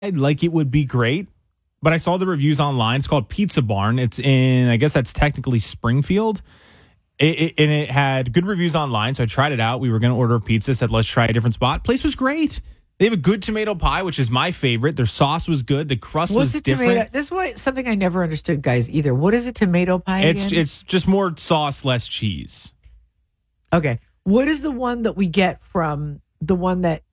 like it would be great, but I saw the reviews online. It's called Pizza Barn. It's in, I guess that's technically Springfield. And it had good reviews online, so I tried it out. We were going to order a pizza, said let's try a different spot. Place was great. They have a good tomato pie, which is my favorite. Their sauce was good. The crust was different. Tomato? This is something I never understood, guys, either. What is a tomato pie again? It's just more sauce, less cheese. Okay. What is the one that we get from the one that...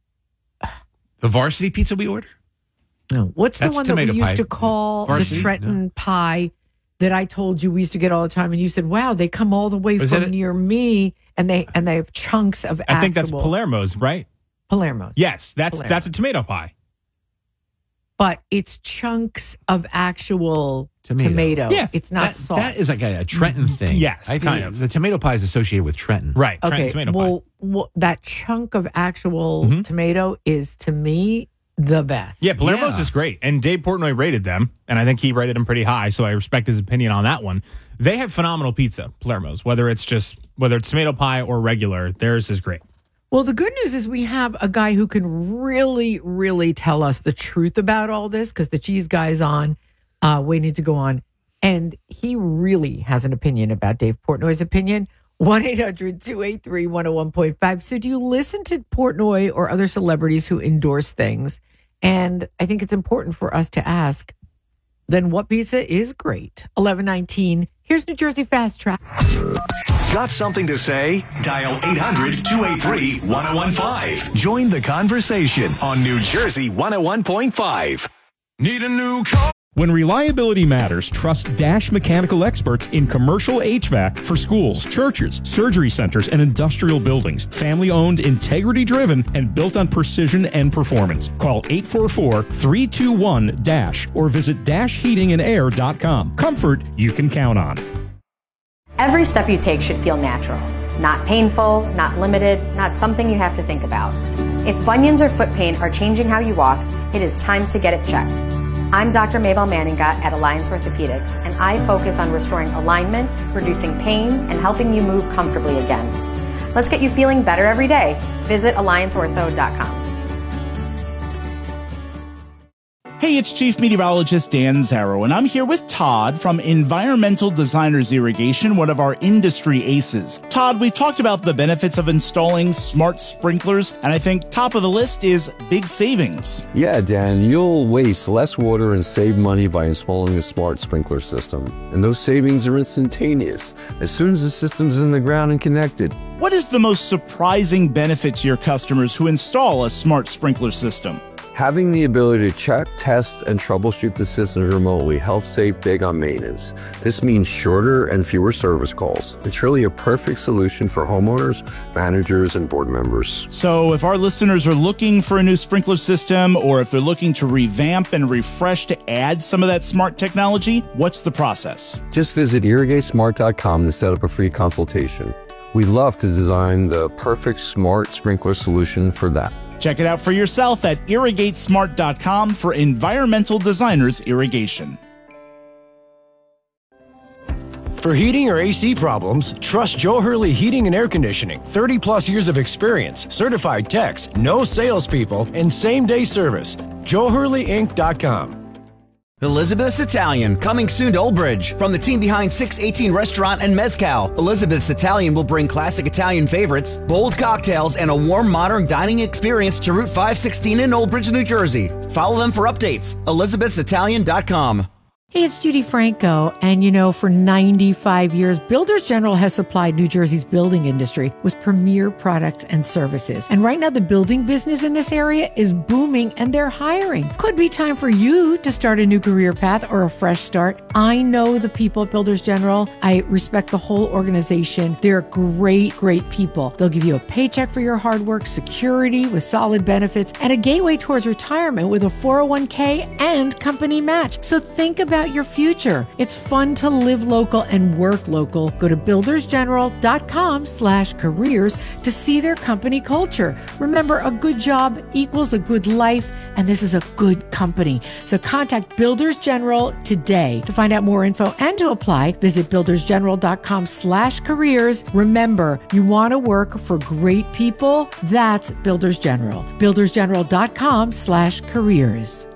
The varsity pizza we order? No. What's the one that we used to call Varsity? the Trenton pie that I told you we used to get all the time? And you said, wow, they come all the way from near me, and they have chunks of I think that's Palermo's, right? Palermo's. Yes, that's a tomato pie. But it's chunks of actual tomato. Yeah. It's not sauce. That is like a Trenton thing. Yes, I kind think of. the tomato pie is associated with Trenton. Right. Okay, Trenton tomato pie. That chunk of actual tomato is, to me, the best. Yeah, Palermo's is great. And Dave Portnoy rated them, and I think he rated them pretty high, so I respect his opinion on that one. They have phenomenal pizza, Palermo's, whether it's tomato pie or regular, theirs is great. Well, the good news is we have a guy who can really, really tell us the truth about all this, because the cheese guy's on, waiting to go on. And he really has an opinion about Dave Portnoy's opinion. 1-800-283-101.5. So do you listen to Portnoy or other celebrities who endorse things? And I think it's important for us to ask, then what pizza is great? 11:19. Here's New Jersey Fast Track. Got something to say? Dial 800-283-1015. Join the conversation on New Jersey 101.5. Need a new car? When reliability matters, trust Dash Mechanical experts in commercial HVAC for schools, churches, surgery centers, and industrial buildings. Family-owned, integrity-driven, and built on precision and performance. Call 844-321-DASH or visit dashheatingandair.com. Comfort you can count on. Every step you take should feel natural. Not painful, not limited, not something you have to think about. If bunions or foot pain are changing how you walk, it is time to get it checked. I'm Dr. Mabel Manninga at Alliance Orthopedics, and I focus on restoring alignment, reducing pain, and helping you move comfortably again. Let's get you feeling better every day. Visit allianceortho.com. Hey, it's Chief Meteorologist Dan Zarrow, and I'm here with Todd from Environmental Designers Irrigation, one of our industry aces. Todd, we've talked about the benefits of installing smart sprinklers, and I think top of the list is big savings. Yeah, Dan, you'll waste less water and save money by installing a smart sprinkler system. And those savings are instantaneous as soon as the system's in the ground and connected. What is the most surprising benefit to your customers who install a smart sprinkler system? Having the ability to check, test, and troubleshoot the systems remotely helps save big on maintenance. This means shorter and fewer service calls. It's really a perfect solution for homeowners, managers, and board members. So if our listeners are looking for a new sprinkler system, or if they're looking to revamp and refresh to add some of that smart technology, what's the process? Just visit irrigatesmart.com to set up a free consultation. We'd love to design the perfect smart sprinkler solution for that. Check it out for yourself at irrigatesmart.com for Environmental Designers Irrigation. For heating or AC problems, trust Joe Hurley Heating and Air Conditioning. 30 plus years of experience, certified techs, no salespeople, and same-day service. JoeHurleyInc.com. Elizabeth's Italian, coming soon to Old Bridge. From the team behind 618 Restaurant and Mezcal, Elizabeth's Italian will bring classic Italian favorites, bold cocktails, and a warm, modern dining experience to Route 516 in Old Bridge, New Jersey. Follow them for updates. Elizabeth'sItalian.com. Hey, it's Judy Franco, and for 95 years, Builders General has supplied New Jersey's building industry with premier products and services. And right now, the building business in this area is booming, and they're hiring. Could be time for you to start a new career path or a fresh start. I know the people at Builders General. I respect the whole organization. They're great, great people. They'll give you a paycheck for your hard work, security with solid benefits, and a gateway towards retirement with a 401k and company match. So think about about your future. It's fun to live local and work local. Go to buildersgeneral.com/careers to see their company culture. Remember, a good job equals a good life, and this is a good company. So contact Builders General today. To find out more info and to apply, visit buildersgeneral.com/careers. Remember, you want to work for great people? That's Builders General. buildersgeneral.com/careers.